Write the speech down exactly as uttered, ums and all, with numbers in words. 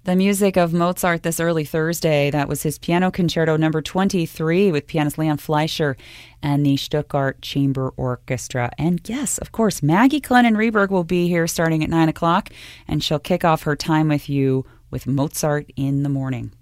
The music of Mozart this early Thursday. That was his Piano Concerto number twenty-three with pianist Leon Fleischer and the Stuttgart Chamber Orchestra. And yes, of course, Maggie Clennon-Reberg will be here starting at nine o'clock, and she'll kick off her time with you with Mozart in the morning.